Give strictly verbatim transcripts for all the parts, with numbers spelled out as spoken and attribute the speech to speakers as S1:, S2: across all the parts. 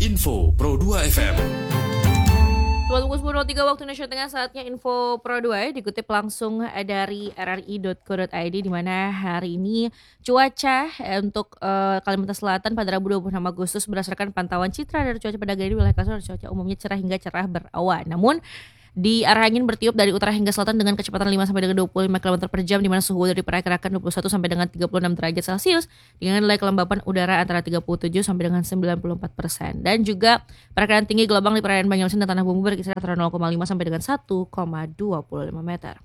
S1: Info Pro dua F M.
S2: Tepat pukul sepuluh tiga waktu Indonesia Tengah, saatnya Info Pro dua dikutip langsung dari r r i dot co dot i d, di mana hari ini cuaca untuk uh, Kalimantan Selatan pada Rabu dua puluh enam Agustus berdasarkan pantauan citra dari cuaca pada hari ini wilayah kasar cuaca umumnya cerah hingga cerah berawan. Namun di arah angin bertiup dari utara hingga selatan dengan kecepatan lima sampai dengan dua puluh lima kilometer per jam, di mana suhu udara diperkirakan dua puluh satu sampai dengan tiga puluh enam derajat Celcius dengan nilai kelembapan udara antara tiga puluh tujuh sampai dengan sembilan puluh empat persen. Dan juga perkiraan tinggi gelombang di perairan Banjarmasin dan Tanah Bumbu berkisar antara nol koma lima sampai dengan satu koma dua puluh lima meter.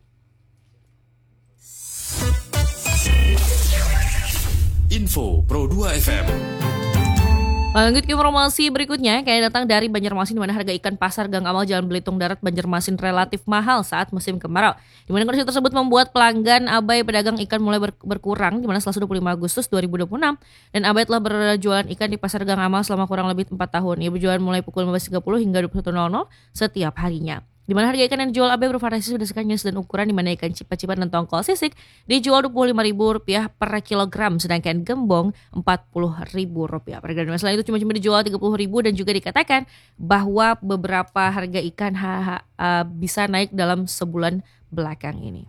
S1: Info Pro dua F M.
S2: Lanjut ke informasi berikutnya, kayak datang dari Banjarmasin, di mana harga ikan pasar Gang Amal Jalan Belitung Darat Banjarmasin relatif mahal saat musim kemarau. Di mana kondisi tersebut membuat pelanggan abai pedagang ikan mulai ber- berkurang, di mana Selasa dua puluh lima Agustus dua ribu dua puluh enam dan abai telah berjualan ikan di pasar Gang Amal selama kurang lebih empat tahun. Ia berjualan mulai pukul lima belas tiga puluh hingga dua puluh satu nol nol setiap harinya. Di mana harga ikan yang dijual abai bervariasi berdasarkan jenis dan ukuran, di mana ikan cipat-cipat dan tongkol sisik dijual dua puluh lima ribu rupiah per kilogram, sedangkan gembong empat puluh ribu rupiah per kilogram. Selain itu cuma-cuma dijual tiga puluh ribu, dan juga dikatakan bahwa beberapa harga ikan ha, ha, uh, bisa naik dalam sebulan belakang ini.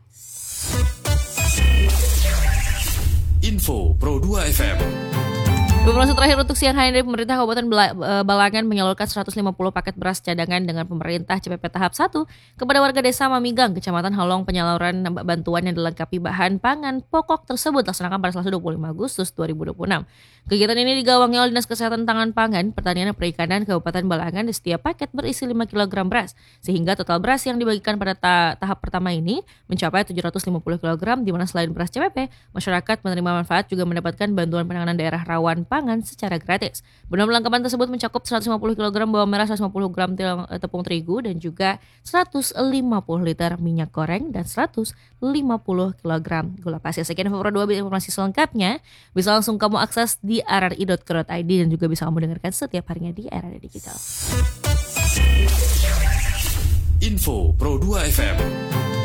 S1: Info Pro dua F M.
S2: Informasi terakhir untuk siang hari ini, pemerintah Kabupaten Balangan menyalurkan seratus lima puluh paket beras cadangan dengan pemerintah C P P tahap satu kepada warga desa Mamigang, Kecamatan Halong. Penyaluran bantuan yang dilengkapi bahan pangan pokok tersebut dilaksanakan pada Selasa dua puluh lima Agustus dua ribu dua puluh enam. Kegiatan ini digawangi oleh Dinas Kesehatan Tangan Pangan, Pertanian dan Perikanan Kabupaten Balangan. Di setiap paket berisi lima kilogram beras, sehingga total beras yang dibagikan pada ta- tahap pertama ini mencapai tujuh ratus lima puluh kilogram, di mana selain beras C P P, masyarakat penerima manfaat juga mendapatkan bantuan penanganan daerah rawan pangan secara gratis. Benua kelengkapan tersebut mencakup seratus lima puluh kilogram bawang merah, seratus lima puluh gram tepung terigu, dan juga seratus lima puluh liter minyak goreng dan seratus lima puluh kilogram gula pasir. Sekian Info Pro dua, informasi selengkapnya bisa langsung kamu akses di r r i dot co dot i d dan juga bisa kamu dengarkan setiap harinya di R R I Digital.
S1: Info Pro dua F M.